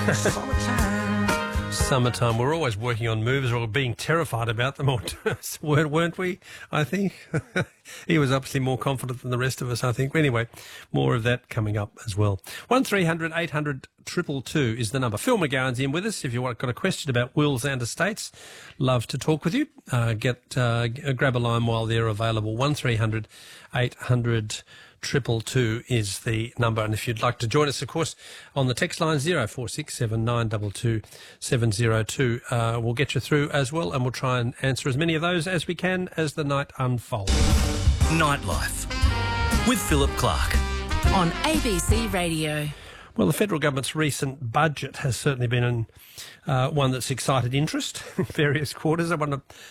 Summertime. We're always working on moves or being terrified about them, or weren't we, I think? He was obviously more confident than the rest of us, I think. Anyway, more of that coming up as well. 1300 800 222 is the number. Phil McGowan's in with us. If you've got a question about wills and estates, love to talk with you. Grab a line while they're available. 1300 800 222 is the number. And if you'd like to join us, of course, on the text line 0467 922 702, we'll get you through as well, and we'll try and answer as many of those as we can as the night unfolds. Nightlife with Philip Clark on ABC Radio. Well, the federal government's recent budget has certainly been one that's excited interest in various quarters. I want to